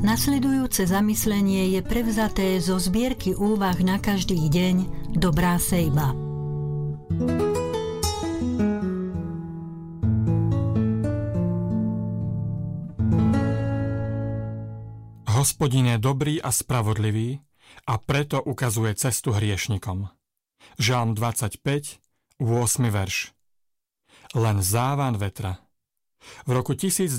Nasledujúce zamyslenie je prevzaté zo zbierky úvah na každý deň Dobrá sejba. Hospodin je dobrý a spravodlivý a preto ukazuje cestu hriešnikom. Žalm 25, 8. verš. Len závan vetra. V roku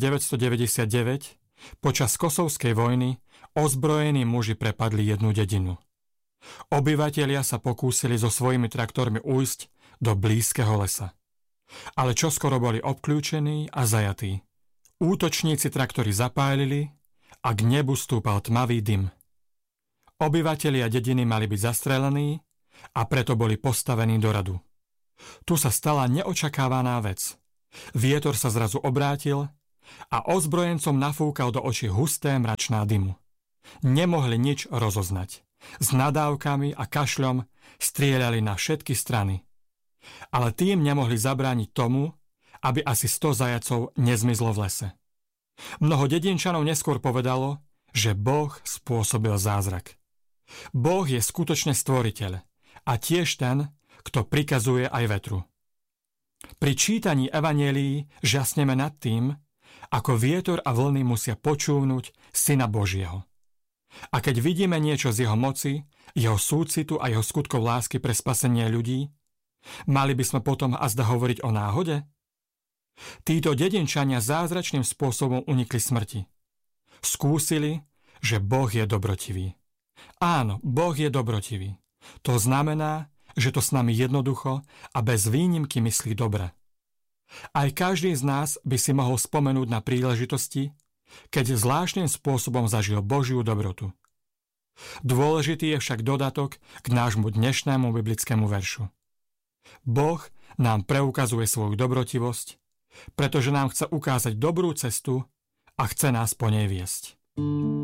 1999 počas Kosovskej vojny ozbrojení muži prepadli jednu dedinu. Obyvatelia sa pokúsili so svojimi traktormi ujsť do blízkeho lesa. Ale čoskoro boli obkľúčení a zajatí. Útočníci traktory zapálili a k nebu stúpal tmavý dym. Obyvatelia dediny mali byť zastrelení a preto boli postavení do radu. Tu sa stala neočakávaná vec. Vietor sa zrazu obrátil a ozbrojencom nafúkal do očí husté mračná dymu. Nemohli nič rozoznať. S nadávkami a kašľom strieľali na všetky strany. Ale tým nemohli zabrániť tomu, aby asi 100 zajacov nezmizlo v lese. Mnoho dedinčanov neskôr povedalo, že Boh spôsobil zázrak. Boh je skutočne stvoriteľ a tiež ten, kto prikazuje aj vetru. Pri čítaní evanjelií žasneme nad tým, ako vietor a vlny musia počúvnuť Syna Božieho. A keď vidíme niečo z jeho moci, jeho súcitu a jeho skutkov lásky pre spasenie ľudí, mali by sme potom azda hovoriť o náhode? Títo dedinčania zázračným spôsobom unikli smrti. Skúsili, že Boh je dobrotivý. Áno, Boh je dobrotivý. To znamená, že to s nami jednoducho a bez výnimky myslí dobre. Aj každý z nás by si mohol spomenúť na príležitosti, keď zvláštnym spôsobom zažil Božiu dobrotu. Dôležitý je však dodatok k nášmu dnešnému biblickému veršu. Boh nám preukazuje svoju dobrotivosť, pretože nám chce ukázať dobrú cestu a chce nás po nej viesť.